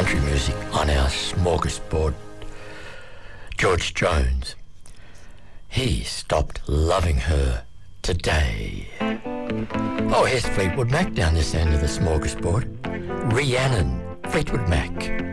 country music on our smorgasbord. George Jones. He stopped loving her today. Oh, here's Fleetwood Mac down this end of the smorgasbord. Rhiannon, Fleetwood Mac.